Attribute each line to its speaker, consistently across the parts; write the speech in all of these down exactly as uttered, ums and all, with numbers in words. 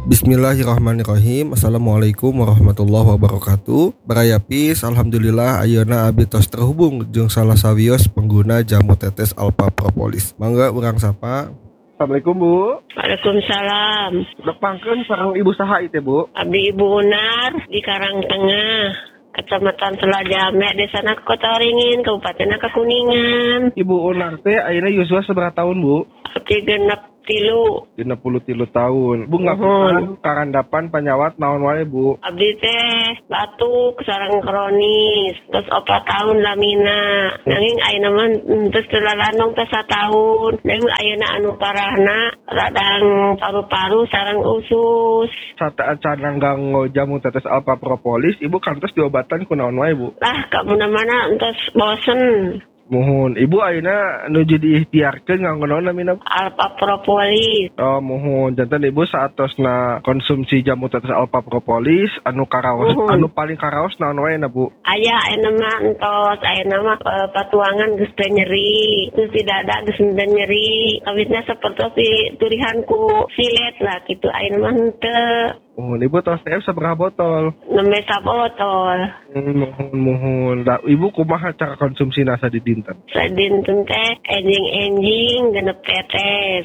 Speaker 1: Bismillahirrahmanirrahim. Assalamualaikum warahmatullahi wabarakatuh. Barayapis, alhamdulillah ayeuna abdi tos terhubung jeung salah sawios pengguna jamu tetes Alpha Propolis. Mangga urang sapa.
Speaker 2: Assalamualaikum Bu.
Speaker 3: Waalaikumsalam.
Speaker 2: Depangkeun sareng ibu saha ieu Bu?
Speaker 3: Abdi Ibu Unar di Karangtengah, Kecamatan Selajame, Desa Kota Waringin, Kabupaten Kuningan.
Speaker 2: Ibu Unar teh ayeuna yuswa sabaraha tahun Bu?
Speaker 3: Abdi genep tilu.
Speaker 2: Genep puluh tilu tahun. Bu ngapunten karandapan panyawat naon wae Bu?
Speaker 3: Abdi teh batuk sareng kronis, terus opat tahun lamina. Nanging ayeuna mah terus telalanong teh satahun. Nanging ayeuna anu parahna radang paru-paru sareng usus.
Speaker 2: Saat canang ganggo jamu tetes Alpha Propolis, Ibu kantos diobatan ku naon wae Bu?
Speaker 3: Lah kamana-mana entos bosen.
Speaker 2: Muhun, Ibu ayeuna nuju diikhtiarkeun nganggo naon namina?
Speaker 3: Alpha Propolis.
Speaker 2: Oh, muhun. Janten Ibu saatosna konsumsi jamu tetes Alpha Propolis anu karaos,
Speaker 3: Muhun.
Speaker 2: anu paling karaos naon wae na Bu?
Speaker 3: Aya ayeuna mah entos, ayeuna mah e, patuangan geus teu nyeri, terus di dada geus teu nyeri. Kawitna sapertos turihanku silet lah kitu, ayeuna mah henteu.
Speaker 2: Muhun, Ibu tos teh sabaraha botol?
Speaker 3: Nembe sabotol.
Speaker 2: Hmm, muhun muhun. Da, Ibu kumaha cara konsumsi nasa di dinten?
Speaker 3: Sadinten teh enjing-enjing genep tetes.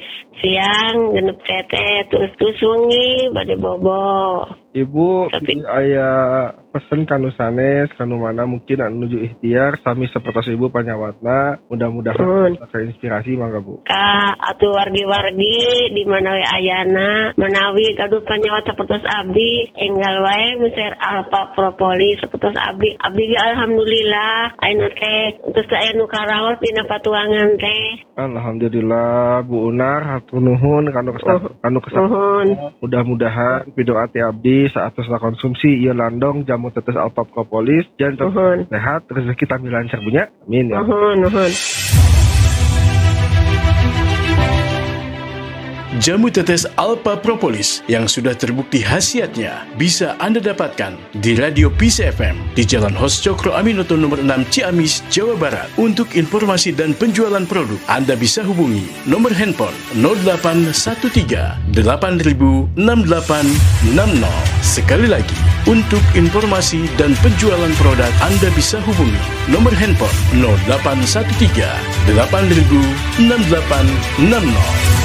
Speaker 3: Siang genep tetes, terus terus wengi bade bobo.
Speaker 2: Ibu
Speaker 3: Tapi-
Speaker 2: aya pesen kanu sanes kanu mana mungkin anu nuju ikhtiar sami sapertos Ibu panyawatna mudah-mudahan
Speaker 3: Hmm.
Speaker 2: terinspirasi mangga Bu.
Speaker 3: Ka atuh wargi-wargi di mana we ayana menawi gaduh panyawat sapertos abdi enggal wae miser Alpha Propolis sapertos abdi abdi ge alhamdulillah ayeuna teh terus aya nu karaos dina patuangan teh.
Speaker 2: Alhamdulillah Bu Unar hatur nuhun kanu kesan kanu kesan.
Speaker 3: Nuhun.
Speaker 2: Mudah-mudahan pidoa ti abdi saatosna konsumsi ieu landong jamu tetes Alpha Propolis jangan
Speaker 3: Nuhun.
Speaker 2: sehat rezeki tampi lancar punya. Amin ya.
Speaker 3: Nuhun, nuhun.
Speaker 4: Jamu tetes Alpha Propolis yang sudah terbukti khasiatnya bisa Anda dapatkan di Radio Peace F M di Jalan Hos Cokro Aminoto nomor enam Ciamis, Jawa Barat. Untuk informasi dan penjualan produk, Anda bisa hubungi nomor handphone nol delapan satu tiga delapan nol enam delapan enam nol. Sekali lagi, untuk informasi dan penjualan produk, Anda bisa hubungi nomor handphone nol delapan satu tiga delapan nol enam delapan enam nol.